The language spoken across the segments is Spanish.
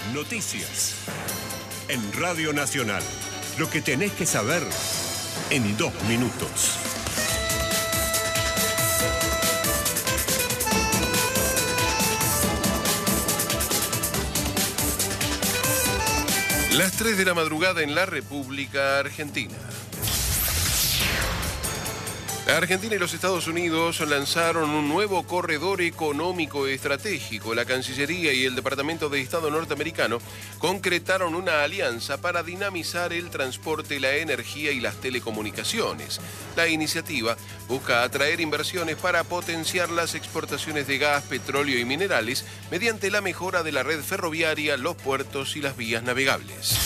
Noticias. En Radio Nacional. Lo que tenés que saber en 2 minutos. Las 3 de la madrugada en la República Argentina. La Argentina y los Estados Unidos lanzaron un nuevo corredor económico estratégico. La Cancillería y el Departamento de Estado norteamericano concretaron una alianza para dinamizar el transporte, la energía y las telecomunicaciones. La iniciativa busca atraer inversiones para potenciar las exportaciones de gas, petróleo y minerales mediante la mejora de la red ferroviaria, los puertos y las vías navegables.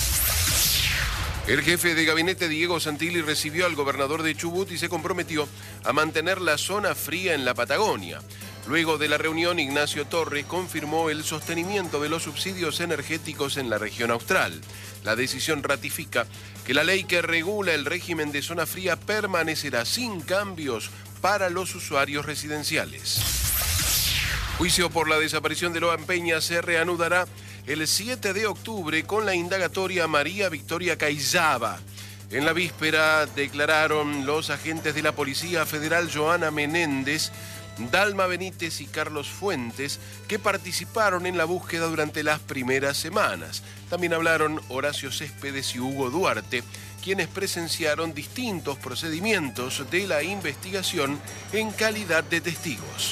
El jefe de gabinete Diego Santilli recibió al gobernador de Chubut y se comprometió a mantener la zona fría en la Patagonia. Luego de la reunión, Ignacio Torres confirmó el sostenimiento de los subsidios energéticos en la región austral. La decisión ratifica que la ley que regula el régimen de zona fría permanecerá sin cambios para los usuarios residenciales. Juicio por la desaparición de Loan Peña se reanudará el 7 de octubre con la indagatoria María Victoria Cayzaba. En la víspera declararon los agentes de la Policía Federal Joana Menéndez, Dalma Benítez y Carlos Fuentes, que participaron en la búsqueda durante las primeras semanas. También hablaron Horacio Céspedes y Hugo Duarte, quienes presenciaron distintos procedimientos de la investigación en calidad de testigos.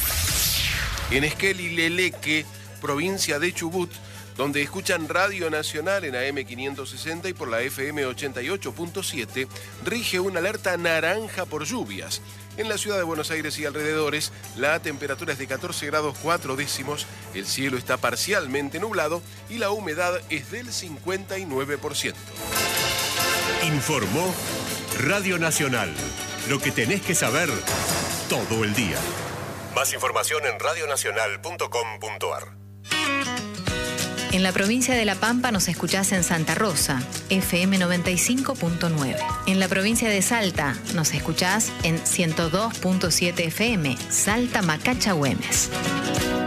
En Esquel y Leleque, provincia de Chubut, donde escuchan Radio Nacional en AM 560 y por la FM 88.7, rige una alerta naranja por lluvias. En la ciudad de Buenos Aires y alrededores, la temperatura es de 14 grados 4 décimos, el cielo está parcialmente nublado y la humedad es del 59%. Informó Radio Nacional. Lo que tenés que saber todo el día. Más información en radionacional.com.ar. En la provincia de La Pampa nos escuchás en Santa Rosa, FM 95.9. En la provincia de Salta nos escuchás en 102.7 FM, Salta Macacha Güemes.